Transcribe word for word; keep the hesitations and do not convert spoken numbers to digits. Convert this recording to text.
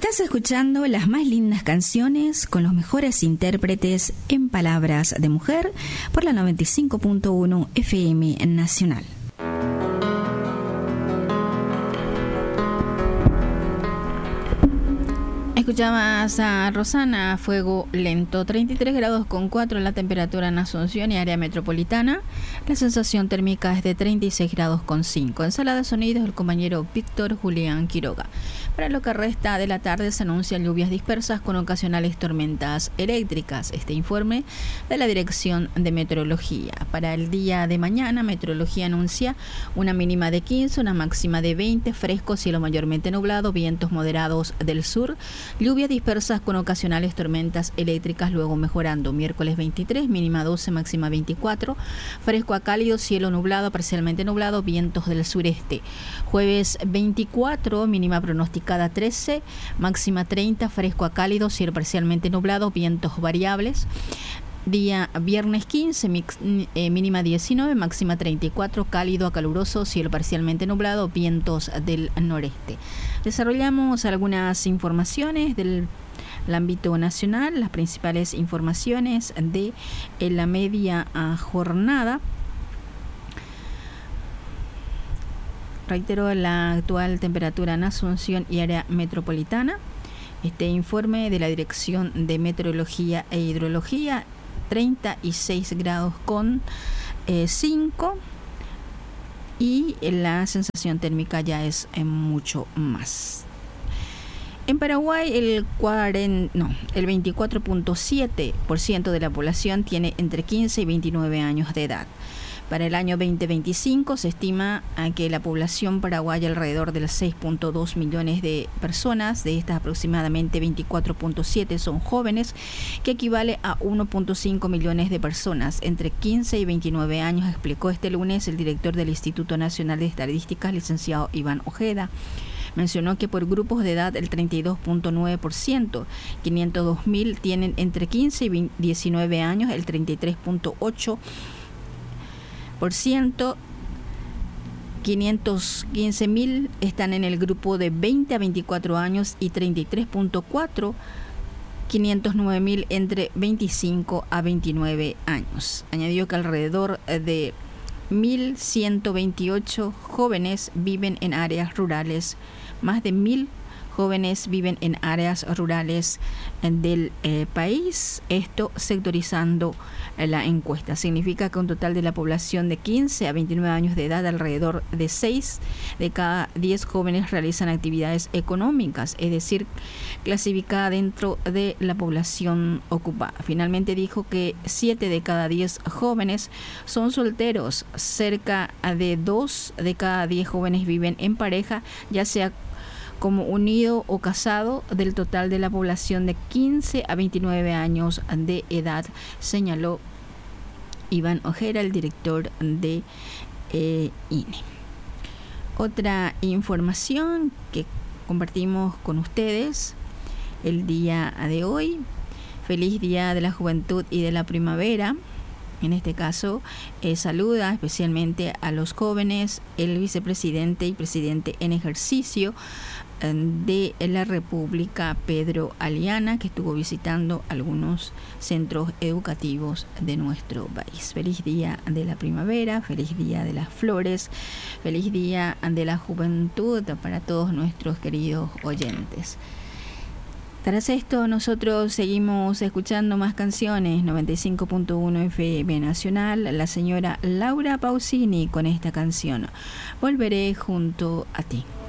Estás escuchando las más lindas canciones con los mejores intérpretes en palabras de mujer por la noventa y cinco punto uno F M Nacional. Escuchabas a Rosana, Fuego Lento, treinta y tres grados con cuatro la temperatura en Asunción y área metropolitana. La sensación térmica es de treinta y seis grados con cinco. En sala de sonidos, el compañero Víctor Julián Quiroga. Para lo que resta de la tarde se anuncian lluvias dispersas con ocasionales tormentas eléctricas. Este informe de la Dirección de Meteorología. Para el día de mañana, Meteorología anuncia una mínima de quince, una máxima de veinte, fresco, cielo mayormente nublado, vientos moderados del sur, lluvias dispersas con ocasionales tormentas eléctricas, luego mejorando. Miércoles veintitrés, mínima doce, máxima veinticuatro, fresco a cálido, cielo nublado, parcialmente nublado, vientos del sureste. Jueves veinticuatro, mínima pronosticada trece, máxima treinta, fresco a cálido, cielo parcialmente nublado, vientos variables. Día viernes quince, mix, eh, mínima diecinueve, máxima treinta y cuatro, cálido a caluroso, cielo parcialmente nublado, vientos del noreste. Desarrollamos algunas informaciones del el ámbito nacional, las principales informaciones de eh, la media uh, jornada. Reitero la actual temperatura en Asunción y área metropolitana. Este informe de la Dirección de Meteorología e Hidrología, treinta y seis grados con eh, cinco, y la sensación térmica ya es eh, mucho más. En Paraguay el, cuarenta, no, el veinticuatro punto siete por ciento de la población tiene entre quince y veintinueve años de edad. Para el año veinte veinticinco se estima que la población paraguaya alrededor de los seis punto dos millones de personas. De estas, aproximadamente veinticuatro punto siete son jóvenes, que equivale a uno punto cinco millones de personas entre quince y veintinueve años, explicó este lunes el director del Instituto Nacional de Estadísticas, licenciado Iván Ojeda. Mencionó que por grupos de edad el treinta y dos punto nueve por ciento, quinientos dos mil tienen entre quince y diecinueve años, el treinta y tres punto ocho por ciento por ciento, quinientos quince mil están en el grupo de veinte a veinticuatro años y treinta y tres punto cuatro, quinientos nueve mil entre veinticinco a veintinueve años. Añadió que alrededor de mil ciento veintiocho jóvenes viven en áreas rurales, más de mil jóvenes viven en áreas rurales del eh, país, esto sectorizando eh, la encuesta. Significa que un total de la población de quince a veintinueve años de edad, alrededor de seis de cada diez jóvenes realizan actividades económicas, es decir, clasificada dentro de la población ocupada. Finalmente dijo que siete de cada diez jóvenes son solteros, cerca de dos de cada diez jóvenes viven en pareja, ya sea como unido o casado. Del total de la población de quince a veintinueve años de edad, señaló Iván Ojeda, el director de eh, I N E. Otra información que compartimos con ustedes el día de hoy: feliz Día de la Juventud y de la Primavera. En este caso, eh, saluda especialmente a los jóvenes el vicepresidente y presidente en ejercicio de la República, Pedro Aliana, que estuvo visitando algunos centros educativos de nuestro país. Feliz Día de la Primavera, feliz Día de las Flores, feliz Día de la Juventud para todos nuestros queridos oyentes. Tras esto, nosotros seguimos escuchando más canciones. Noventa y cinco punto uno F M Nacional, la señora Laura Pausini con esta canción, Volveré junto a ti.